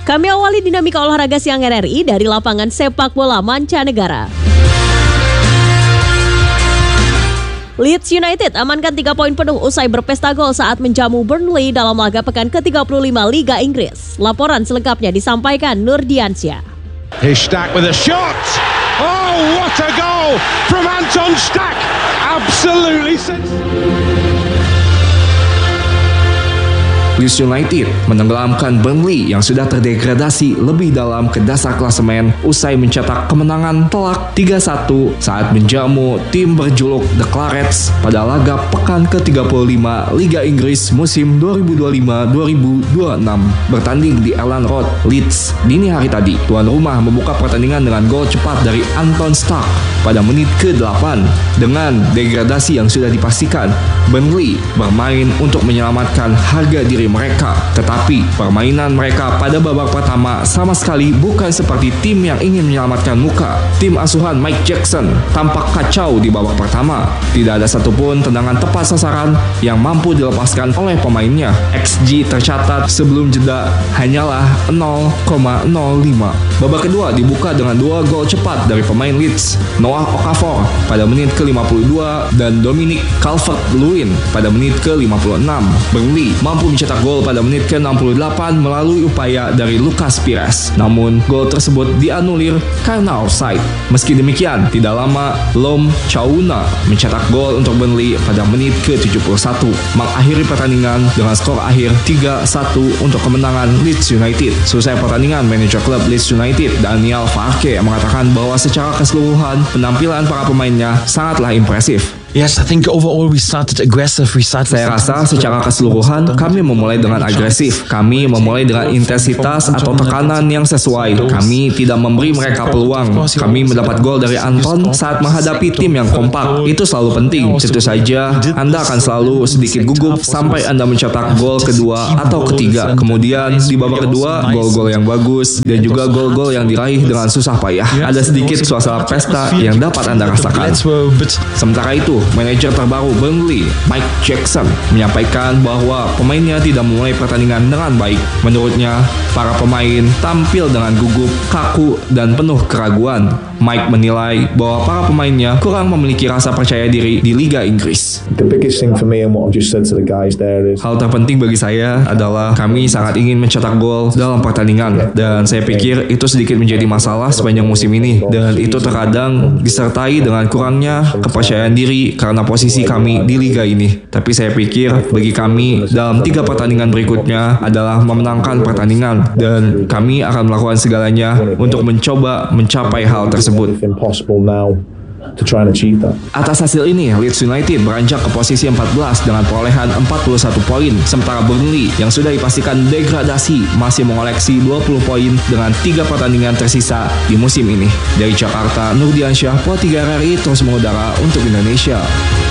Kami awali dinamika olahraga siang RRI dari lapangan sepak bola mancanegara. Leeds United amankan 3 poin penuh usai berpesta gol saat menjamu Burnley dalam laga pekan ke-35 Liga Inggris. Laporan selengkapnya disampaikan Nur Diansyah. Stack with a shot. Oh, what a goal from Anton Stack. Absolutely sensational. Leeds United menenggelamkan Burnley yang sudah terdegradasi lebih dalam ke dasar klasemen usai mencetak kemenangan telak 3-1 saat menjamu tim berjuluk The Clarets pada laga pekan ke-35 Liga Inggris musim 2025-2026. Bertanding di Elland Road, Leeds dini hari tadi, tuan rumah membuka pertandingan dengan gol cepat dari Anton Stark pada menit ke-8. Dengan degradasi yang sudah dipastikan, Burnley bermain untuk menyelamatkan harga diri mereka, tetapi permainan mereka pada babak pertama sama sekali bukan seperti tim yang ingin menyelamatkan muka. Tim asuhan Mike Jackson tampak kacau di babak pertama. Tidak ada satupun tendangan tepat sasaran yang mampu dilepaskan oleh pemainnya. XG tercatat sebelum jeda hanyalah 0,05. Babak kedua dibuka dengan 2 gol cepat dari pemain Leeds, Noah Okafor pada menit ke-52 dan Dominic Calvert-Lewin pada menit ke-56. Burnley mampu mencetak gol pada menit ke-68 melalui upaya dari Lucas Pires. Namun, gol tersebut dianulir karena offside. Meski demikian, tidak lama Lom Chauna mencetak gol untuk Burnley pada menit ke-71, mengakhiri pertandingan dengan skor akhir 3-1 untuk kemenangan Leeds United. Selesai pertandingan, manajer klub Leeds United Daniel Farke mengatakan bahwa secara keseluruhan penampilan para pemainnya sangatlah impresif. Yes, I think overall we started aggressive. Saya rasa secara keseluruhan kami memulai dengan agresif. Kami memulai dengan intensitas atau tekanan yang sesuai. Kami tidak memberi mereka peluang. Kami mendapat gol dari Anton saat menghadapi tim yang kompak. Itu selalu penting. Tentu saja Anda akan selalu sedikit gugup sampai Anda mencetak gol kedua atau ketiga. Kemudian di babak kedua, gol-gol yang bagus dan juga gol-gol yang diraih dengan susah payah. Ada sedikit suasana pesta yang dapat Anda rasakan. Sementara itu, manajer terbaru Burnley, Mike Jackson, menyampaikan bahwa pemainnya tidak memulai pertandingan dengan baik. Menurutnya, para pemain tampil dengan gugup, kaku, dan penuh keraguan. Mike menilai bahwa para pemainnya kurang memiliki rasa percaya diri di Liga Inggris. Hal terpenting bagi saya adalah kami sangat ingin mencetak gol dalam pertandingan, dan saya pikir itu sedikit menjadi masalah sepanjang musim ini, dan itu terkadang disertai dengan kurangnya kepercayaan diri karena posisi kami di liga ini. Tapi saya pikir bagi kami dalam 3 pertandingan berikutnya adalah memenangkan pertandingan, dan kami akan melakukan segalanya untuk mencoba mencapai hal tersebut. Atas hasil ini, Leeds United beranjak ke posisi 14 dengan perolehan 41 poin, sementara Burnley yang sudah dipastikan degradasi masih mengoleksi 20 poin dengan 3 pertandingan tersisa di musim ini. Dari Jakarta, Nur Diansyah, Pro 3 RRI terus mengudara untuk Indonesia.